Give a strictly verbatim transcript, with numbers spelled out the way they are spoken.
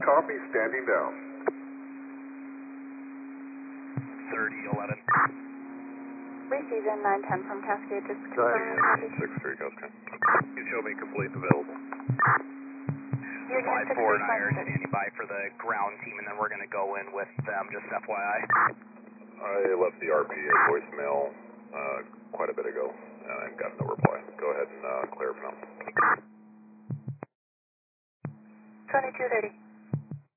Copy, standing down. thirty eleven. Reseason nine ten from Cascade, just Go ahead. confirming. six three, Cascade. You show me complete and available. five four and I are standing by for the ground team, and then we're going to go in with them, just F Y I. I left the R P A voicemail uh, quite a bit ago, and I got no reply. Go ahead and uh, clear for now. twenty-two thirty.